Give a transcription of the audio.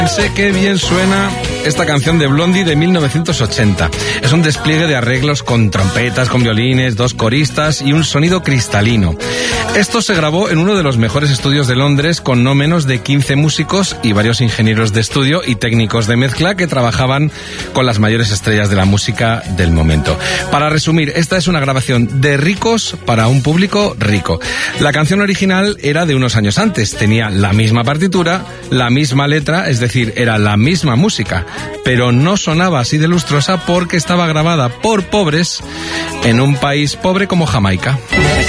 Sé qué bien suena esta canción de Blondie de 1980. Es un despliegue de arreglos con trompetas, con violines, 2 coristas y un sonido cristalino. Esto se grabó en uno de los mejores estudios de Londres con no menos de 15 músicos y varios ingenieros de estudio y técnicos de mezcla que trabajaban con las mayores estrellas de la música del momento. Para resumir, esta es una grabación de ricos para un público rico. La canción original era de unos años antes, tenía la misma partitura, la misma letra, es decir, era la misma música, pero no sonaba así de lustrosa porque estaba grabada por pobres en un país pobre como Jamaica.